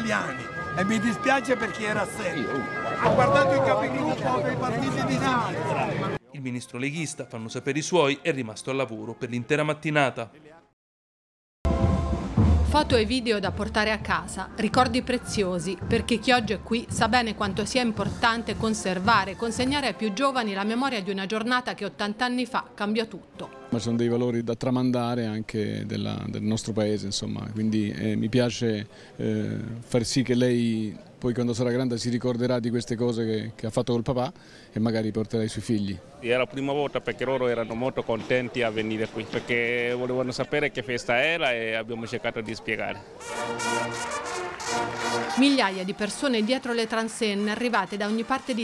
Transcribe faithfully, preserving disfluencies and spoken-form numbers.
italiani e mi dispiace per chi era assente. Ho guardato i capigruppo dei partiti di sinistra. Il ministro leghista, fanno sapere i suoi, è rimasto al lavoro per l'intera mattinata. Foto e video da portare a casa, ricordi preziosi, perché chi oggi è qui sa bene quanto sia importante conservare e consegnare ai più giovani la memoria di una giornata che ottanta anni fa cambiò tutto. Ma sono dei valori da tramandare anche della, del nostro paese, insomma, quindi eh, mi piace eh, far sì che lei poi quando sarà grande si ricorderà di queste cose che, che ha fatto col papà e magari porterà ai suoi figli. Era la prima volta perché loro erano molto contenti a venire qui, perché volevano sapere che festa era e abbiamo cercato di spiegare. Migliaia di persone dietro le transenne arrivate da ogni parte d'Italia